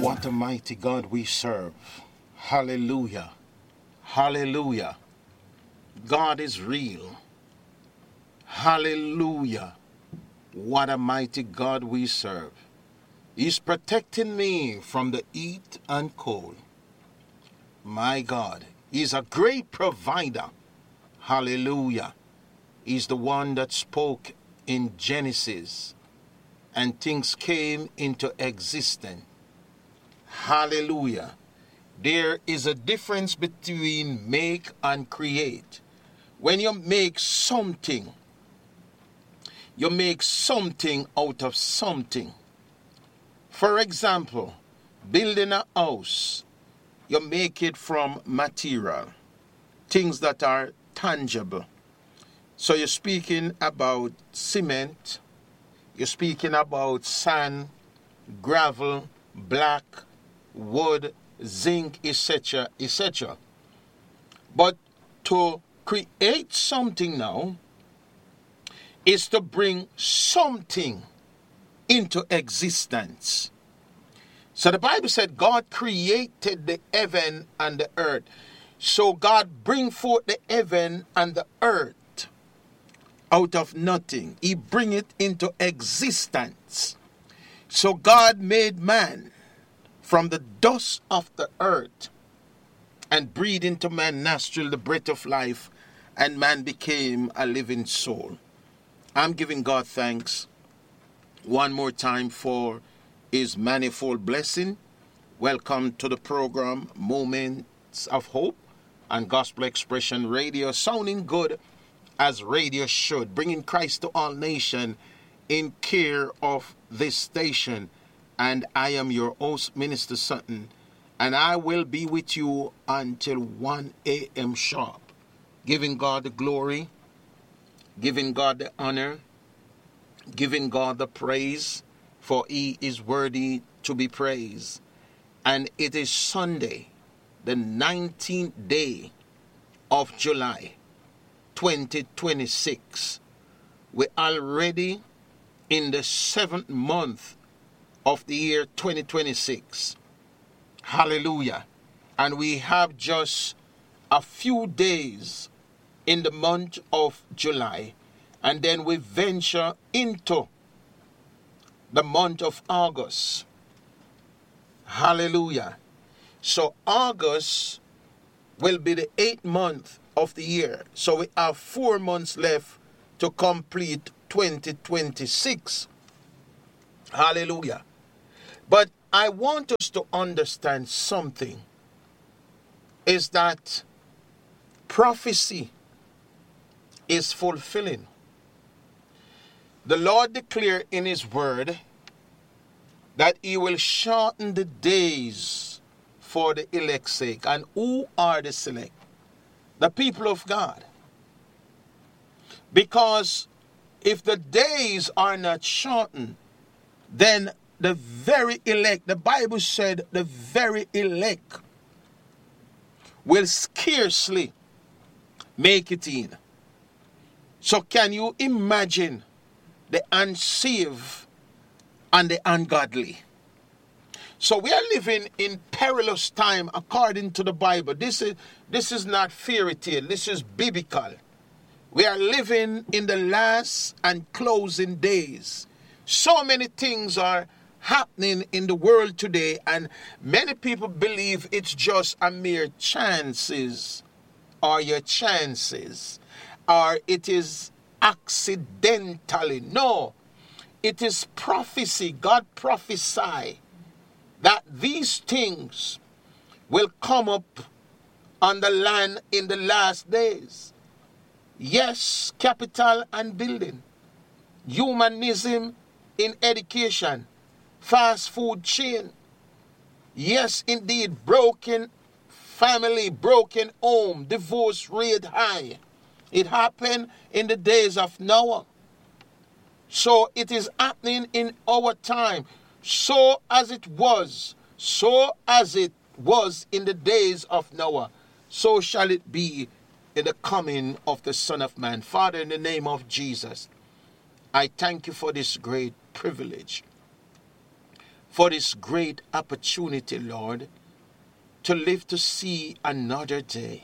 What a mighty God we serve. Hallelujah. Hallelujah. God is real. Hallelujah. What a mighty God we serve. He's protecting me from the heat and cold. My God, He's a great provider. Hallelujah. He's the one that spoke in Genesis and things came into existence. Hallelujah. There is a difference between make and create. When you make something out of something. For example, building a house, you make it from material, things that are tangible. So you're speaking about cement, you're speaking about sand, gravel, black, wood, zinc, etc., etc. But to create something now is to bring something into existence. So the Bible said God created the heaven and the earth. So God bring forth the heaven and the earth out of nothing. He bring it into existence. So God made man from the dust of the earth and breathed into man's nostril the breath of life, and man became a living soul. I'm giving God thanks one more time for His manifold blessing. Welcome to the program Moments of Hope on Gospel Expression Radio, sounding good as radio should, bringing Christ to all nations in care of this station. And I am your host, Minister Sutton, and I will be with you until 1 a.m. sharp, giving God the glory, giving God the honor, giving God the praise, for He is worthy to be praised. And it is Sunday, the 19th day of July, 2026. We're already in the 7th month of the year 2026. Hallelujah. And we have just a few days in the month of July. And then we venture into the month of August. Hallelujah. So August will be the 8th month of the year. So we have 4 months left to complete 2026. Hallelujah. But I want us to understand something. Is that prophecy is fulfilling. The Lord declared in His word that He will shorten the days for the elect's sake. And who are the select? The people of God. Because if the days are not shortened, then the very elect, the Bible said the very elect will scarcely make it in. So can you imagine the unsaved and the ungodly? So we are living in perilous time according to the Bible. This is not fairy tale. This is biblical. We are living in the last and closing days. So many things are happening in the world today, and many people believe it's just a mere chances, or your chances, or it is accidentally. No, it is prophecy. God prophesied that these things will come up on the land in the last days. Yes, capital and building, humanism in education, fast food chain. Yes, indeed, broken family, broken home, divorce rate high. It happened in the days of Noah. So it is happening in our time. So as it was in the days of Noah, so shall it be in the coming of the Son of Man. Father, in the name of Jesus, I thank you for this great privilege. for this great opportunity, Lord, to live to see another day.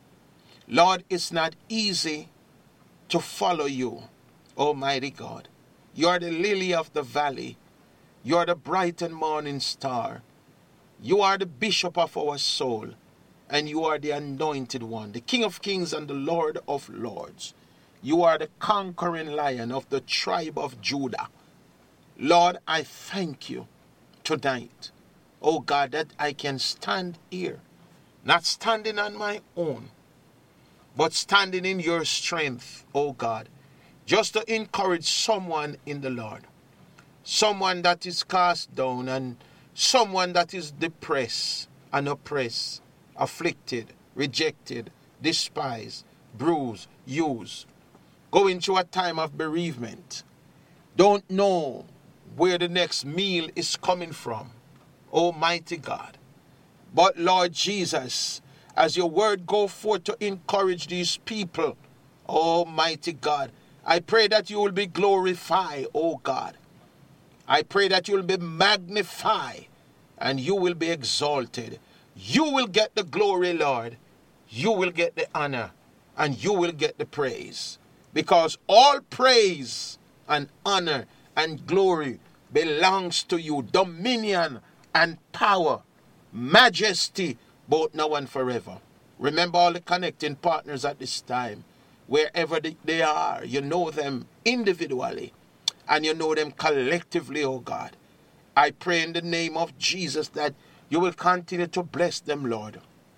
Lord, it's not easy to follow you, Almighty God. You are the lily of the valley. You are the bright and morning star. You are the bishop of our soul. And you are the anointed one, the King of kings and the Lord of lords. You are the conquering lion of the tribe of Judah. Lord, I thank you tonight, oh God, that I can stand here, not standing on my own, but standing in your strength, oh God, just to encourage someone in the Lord, someone that is cast down and someone that is depressed and oppressed, afflicted, rejected, despised, bruised, used, going through a time of bereavement, don't know where the next meal is coming from, Almighty God. But Lord Jesus, as your word go forth to encourage these people, Almighty God, I pray that you will be glorified, oh God. I pray that you will be magnified and you will be exalted. You will get the glory, Lord. You will get the honor and you will get the praise. Because all praise and honor and glory belongs to you. Dominion and power, majesty, both now and forever. Remember all the connecting partners at this time. Wherever they are, you know them individually and you know them collectively, oh God. I pray in the name of Jesus that you will continue to bless them, Lord.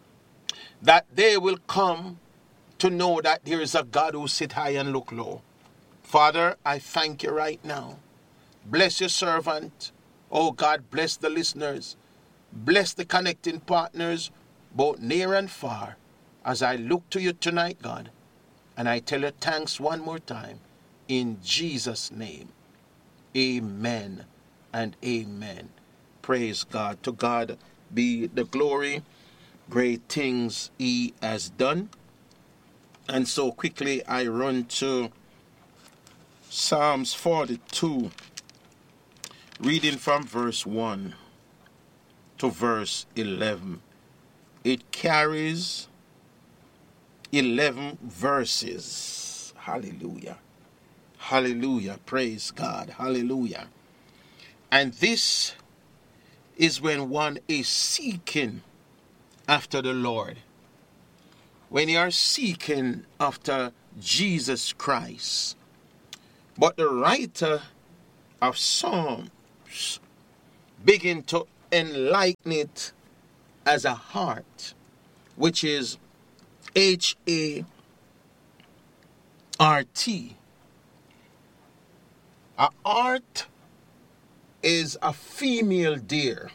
That they will come to know that there is a God who sit high and look low. Father, I thank you right now. Bless your servant. Oh God, bless the listeners. Bless the connecting partners, both near and far, as I look to you tonight, God. And I tell you thanks one more time. In Jesus' name. Amen and amen. Praise God. To God be the glory. Great things he has done. And so quickly I run to Psalms 42, reading from verse 1 to verse 11. It carries 11 verses. Hallelujah. Hallelujah. Praise God. Hallelujah. And this is when one is seeking after the Lord. When you are seeking after Jesus Christ. But the writer of Psalms begin to enlighten it as a heart, which is H-A-R-T. A heart is a female deer.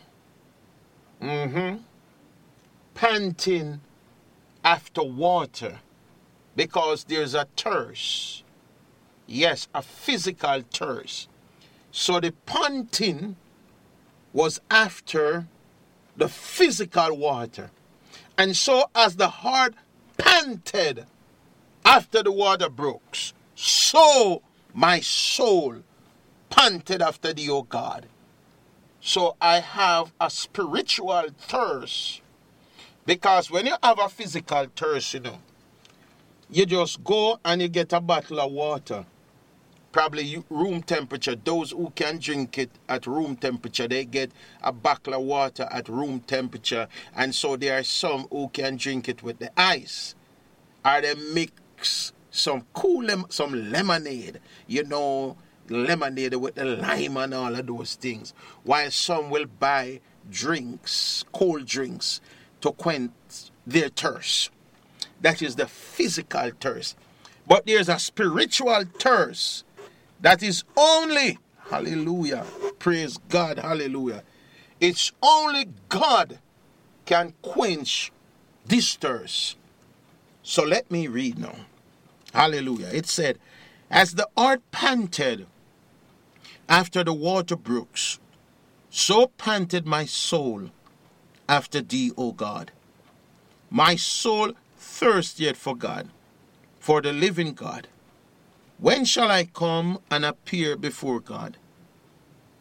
Panting after water because there's a thirst. Yes, a physical thirst. So the panting was after the physical water. And so as the heart panted after the water brooks, so my soul panted after thee, O God. So I have a spiritual thirst. Because when you have a physical thirst, you just go and you get a bottle of water. Probably room temperature. Those who can drink it at room temperature, they get a bottle of water at room temperature. And so there are some who can drink it with the ice. Or they mix some some lemonade. Lemonade with the lime and all of those things. While some will buy drinks, cold drinks, to quench their thirst. That is the physical thirst. But there's a spiritual thirst that is only, hallelujah, praise God, hallelujah. It's only God can quench this thirst. So let me read now. Hallelujah. It said, as the heart panted after the water brooks, so panted my soul after thee, O God. My soul thirsteth for God, for the living God. When shall I come and appear before God?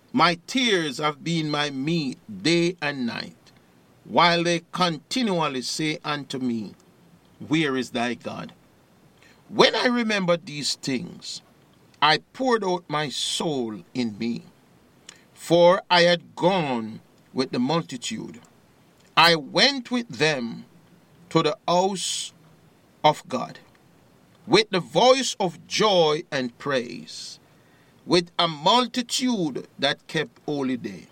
My tears have been my meat day and night, while they continually say unto me, Where is thy God? When I remembered these things, I poured out my soul in me, for I had gone with the multitude. I went with them to the house of God, with the voice of joy and praise, with a multitude that kept holy day.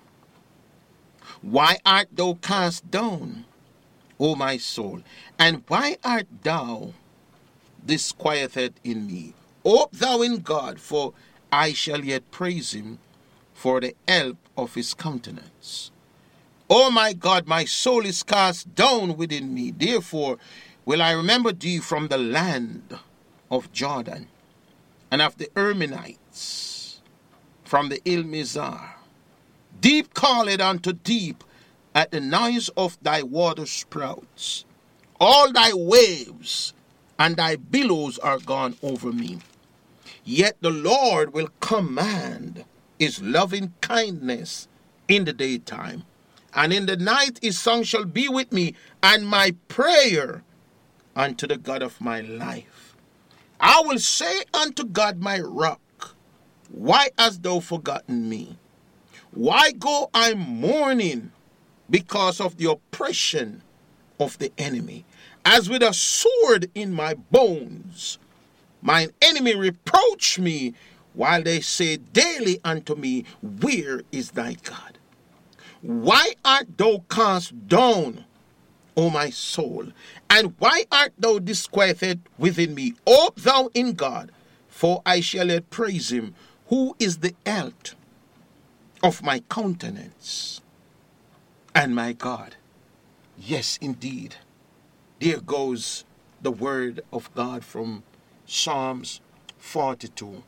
Why art thou cast down, O my soul? And why art thou disquieted in me? Hope thou in God, for I shall yet praise him for the help of his countenance. O my God, my soul is cast down within me. Therefore will I remember thee from the land of Jordan, and of the Hermonites, from the hill Mizar. Deep calleth unto deep at the noise of thy water sprouts. All thy waves and thy billows are gone over me. Yet the Lord will command his loving kindness in the daytime, and in the night his song shall be with me, and my prayer unto the God of my life. I will say unto God my rock, Why hast thou forgotten me? Why go I mourning because of the oppression of the enemy? As with a sword in my bones, mine enemy reproach me, while they say daily unto me, Where is thy God? Why art thou cast down, O my soul? And why art thou disquieted within me? Hope thou in God, for I shall yet praise him, who is the health of my countenance and my God. Yes, indeed. There goes the word of God from Psalms 42.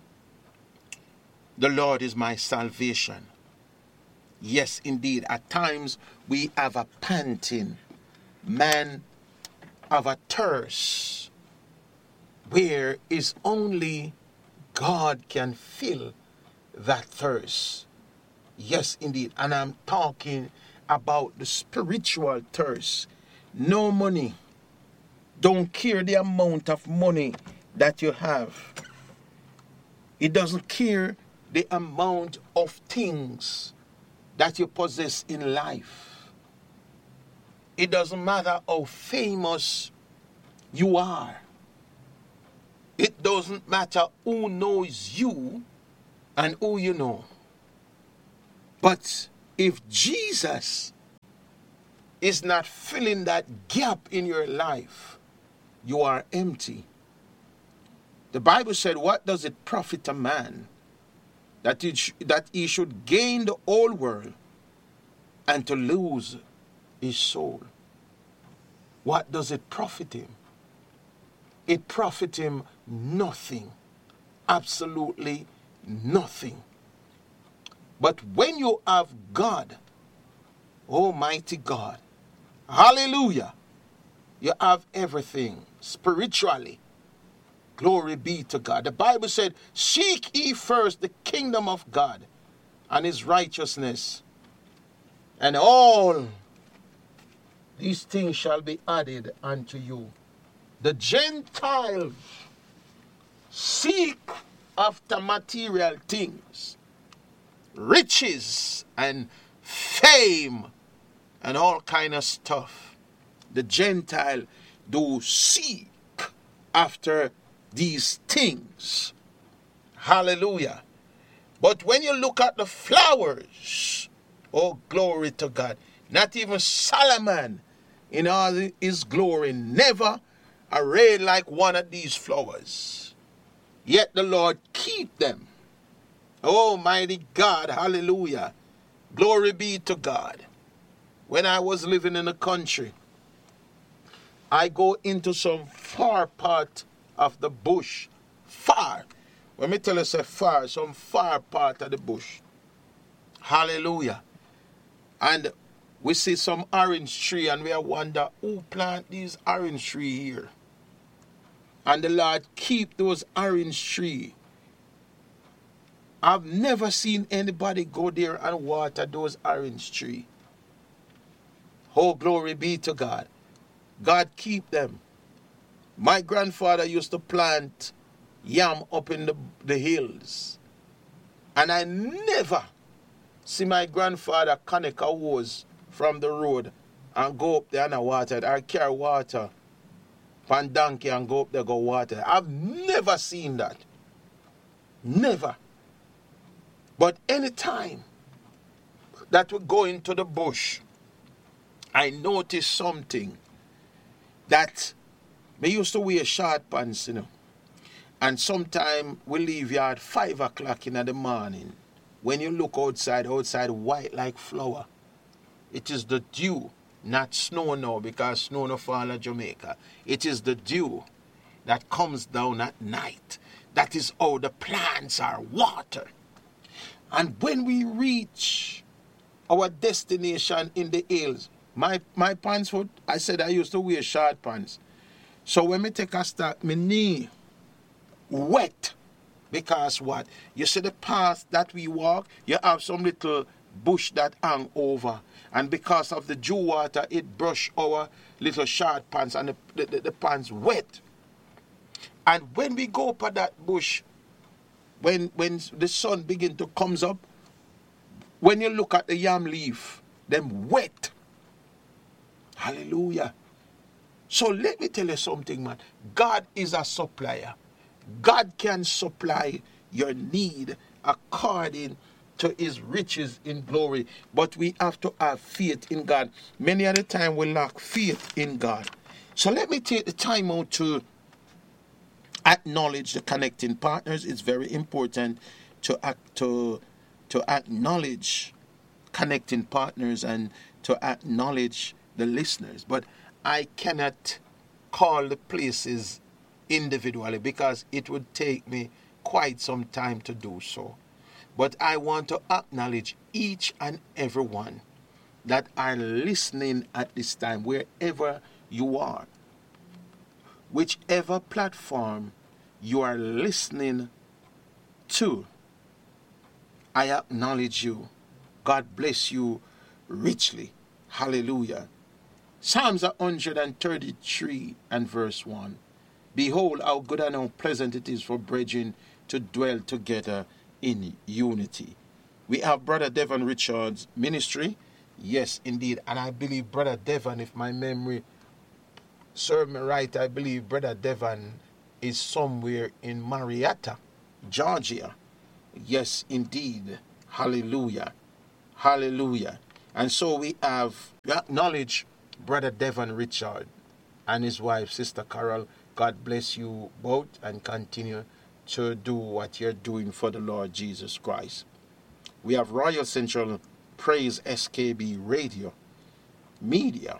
The Lord is my salvation. Yes, indeed. At times we have a panting, man have a thirst, where is only God can fill that thirst. Yes, indeed. And I'm talking about the spiritual thirst. No money. Don't care the amount of money that you have. It doesn't care the amount of things that you possess in life. It doesn't matter how famous you are. It doesn't matter who knows you and who you know. But if Jesus is not filling that gap in your life, you are empty. The Bible said, what does it profit a man that he should gain the whole world and to lose his soul? What does it profit him? It profit him nothing. Absolutely nothing. But when you have God, Almighty God, hallelujah, you have everything spiritually. Glory be to God. The Bible said, seek ye first the kingdom of God and his righteousness, and all these things shall be added unto you. The Gentiles seek after material things, riches and fame and all kind of stuff. The Gentile do seek after these things. Hallelujah. But when you look at the flowers, oh glory to God, not even Solomon in all his glory never arrayed like one of these flowers. Yet the Lord keep them. Almighty God, hallelujah. Glory be to God. When I was living in the country, I go into some far part of the bush. Far. When me tell you say far, some far part of the bush. Hallelujah. And we see some orange tree and we wonder who plant these orange tree here. And the Lord keep those orange tree I've never seen anybody go there and water those orange trees. Oh, glory be to God. God keep them. My grandfather used to plant yam up in the hills. And I never see my grandfather connect a hose from the road and go up there and water it, or carry water pan donkey and go up there go water. I've never seen that. Never. But anytime that we go into the bush, I notice something that me used to wear short pants, and sometime we leave here at 5 o'clock in the morning. When you look outside white like flour. It is the dew, not snow now, because snow no fall in Jamaica. It is the dew that comes down at night. That is how the plants are watered. And when we reach our destination in the hills, my pants, I said I used to wear short pants. So when me take a step, my knee wet. Because what? You see the path that we walk, you have some little bush that hang over. And because of the dew water, it brush our little short pants and the pants wet. And when we go up at that bush, when the sun begin to comes up, when you look at the yam leaf, them wet. Hallelujah. So let me tell you something, man. God is a supplier. God can supply your need according to his riches in glory. But we have to have faith in God. Many of the time we lack faith in God. So let me take the time out to acknowledge the connecting partners. It's very important to acknowledge connecting partners and to acknowledge the listeners. But I cannot call the places individually because it would take me quite some time to do so. But I want to acknowledge each and every one that are listening at this time, wherever you are, whichever platform you are listening to. I acknowledge you. God bless you richly. Hallelujah. Psalms 133 and verse 1. Behold, how good and how pleasant it is for brethren to dwell together in unity. We have Brother Devon Richards' ministry. Yes, indeed. And I believe Brother Devon, if my memory serves me right, I believe Brother Devon is somewhere in Marietta, Georgia. Yes, indeed. Hallelujah. Hallelujah. And so we acknowledge Brother Devon Richard and his wife, Sister Carol. God bless you both and continue to do what you're doing for the Lord Jesus Christ. We have Royal Central Praise SKB Radio, Media,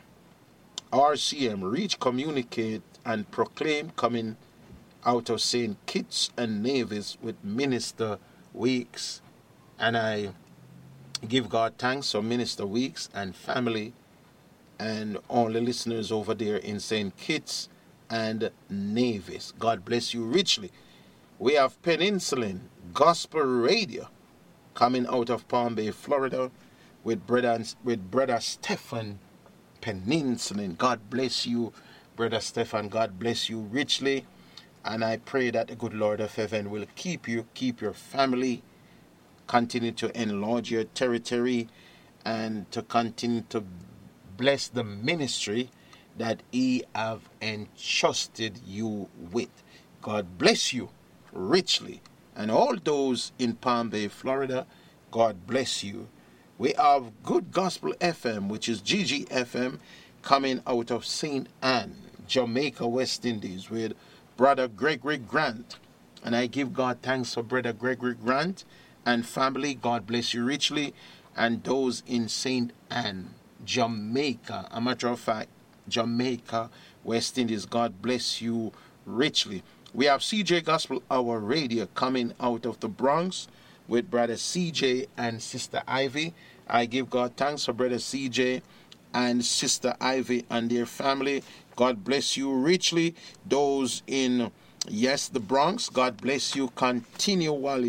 RCM, Reach, Communicate, and Proclaim, coming out of St. Kitts and Nevis with Minister Weeks. And I give God thanks for Minister Weeks and family and all the listeners over there in St. Kitts and Nevis. God bless you richly. We have Peninsulan Gospel Radio coming out of Palm Bay, Florida with Brother Stephan Peninsulan. God bless you, Brother Stephan. God bless you richly. And I pray that the good Lord of heaven will keep you, keep your family, continue to enlarge your territory, and to continue to bless the ministry that he have entrusted you with. God bless you richly. And all those in Palm Bay, Florida, God bless you. We have Good Gospel FM, which is GGFM, coming out of St. Anne, Jamaica, West Indies, with Brother Gregory Grant. And I give God thanks for Brother Gregory Grant and family. God bless you richly. And those in St. Anne, Jamaica, a matter of fact, Jamaica, West Indies, God bless you richly. We have CJ Gospel Hour Radio coming out of the Bronx with Brother CJ and Sister Ivy. I give God thanks for Brother CJ and Sister Ivy and their family. God bless you richly. Those in, the Bronx, God bless you continually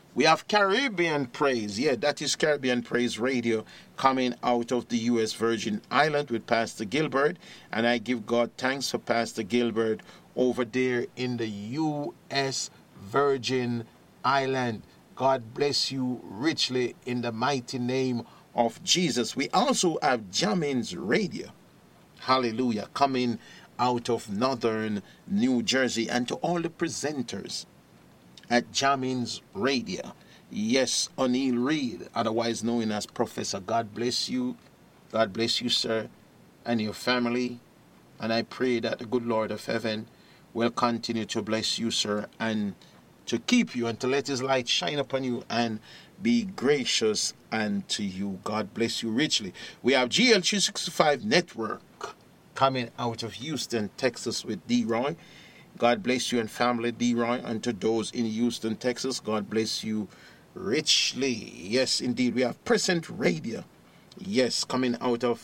We have Caribbean Praise. Yeah, that is Caribbean Praise Radio coming out of the U.S. Virgin Island with Pastor Gilbert. And I give God thanks for Pastor Gilbert over there in the U.S. Virgin Island. God bless you richly in the mighty name of Jesus. We also have Jammins Radio. Hallelujah. Coming out of northern New Jersey. And to all the presenters at Jammins Radio. Yes, O'Neill Reed, otherwise known as Professor. God bless you. God bless you, sir, and your family. And I pray that the good Lord of heaven will continue to bless you, sir, and to keep you and to let his light shine upon you and be gracious unto you. God bless you richly. We have GL365 Network coming out of Houston, Texas with D-Roy. God bless you and family, D-Roy, and to those in Houston, Texas, God bless you richly. Yes, indeed. We have Present Radio. Yes, coming out of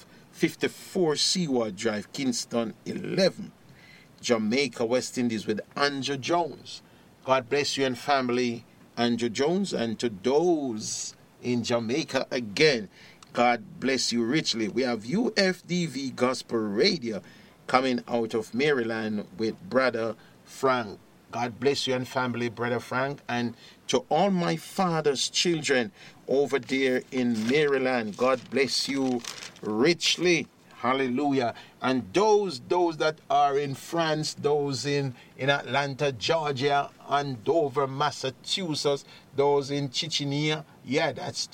54 Seaward Drive, Kingston 11, Jamaica, West Indies with Andrew Jones. God bless you and family, Andrew Jones, and to those in Jamaica again, God bless you richly. We have UFDV Gospel Radio coming out of Maryland with Brother Frank. God bless you and family, Brother Frank. And to all my father's children over there in Maryland, God bless you richly. Hallelujah. And those that are in France, those in Atlanta, Georgia, Andover, Massachusetts, those in Chichinia, yeah, that's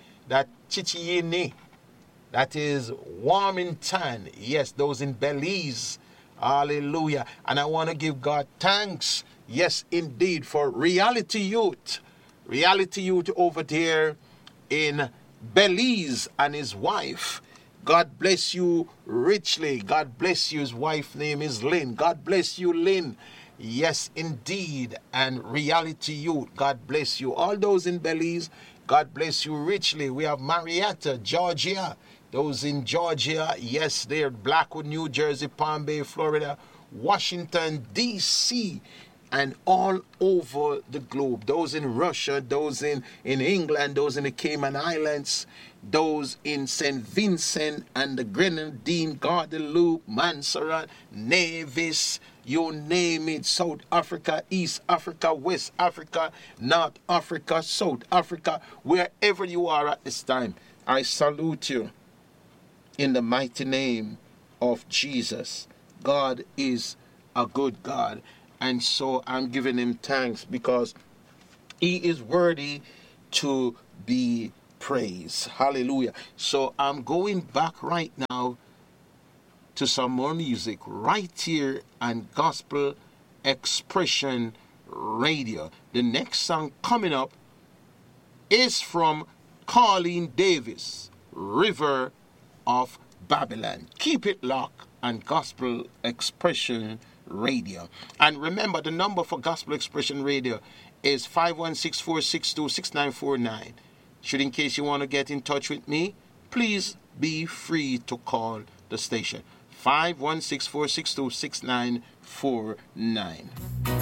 Chichini. That is Warmington. Yes, those in Belize. Hallelujah. And I want to give God thanks. Yes, indeed, for Reality Youth. Reality Youth over there in Belize and his wife. God bless you richly. God bless you. His wife's name is Lynn. God bless you, Lynn. Yes, indeed. And Reality Youth. God bless you. All those in Belize, God bless you richly. We have Marietta, Georgia. Those in Georgia, yes, they're Blackwood, New Jersey, Palm Bay, Florida, Washington, D.C., and all over the globe. Those in Russia, those in England, those in the Cayman Islands, those in St. Vincent and the Grenadine, Guadeloupe, Montserrat, Nevis, you name it, South Africa, East Africa, West Africa, North Africa, South Africa, wherever you are at this time, I salute you. In the mighty name of Jesus. God is a good God. And so I'm giving him thanks because he is worthy to be praised. Hallelujah. So I'm going back right now to some more music right here on Gospel Expression Radio. The next song coming up is from Colleen Davis, River of Babylon. Keep it locked on Gospel Expression Radio. And remember, the number for Gospel Expression Radio is 516-462-6949. Should, in case you want to get in touch with me, please be free to call the station. 516-462-6949.